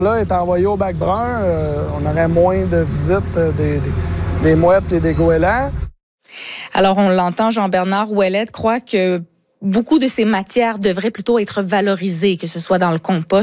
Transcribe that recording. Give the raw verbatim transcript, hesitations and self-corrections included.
Là, est envoyé au bac brun, euh, on aurait moins de visites euh, des, des, des mouettes et des goélands. Alors, on l'entend, Jean-Bernard Ouellette croit que beaucoup de ces matières devraient plutôt être valorisées, que ce soit dans le compost